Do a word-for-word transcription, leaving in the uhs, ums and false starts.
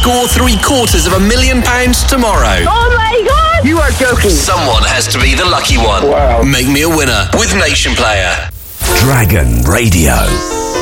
score three quarters of a million pounds tomorrow. Oh my God! You are joking. Someone has to be the lucky one. Wow. Make me a winner with Nation Player. Dragon Radio.